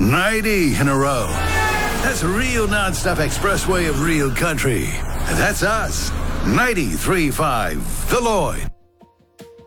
90 in a row. That's a real non-stop expressway of real country. That's us. 93.5 The Lloyd.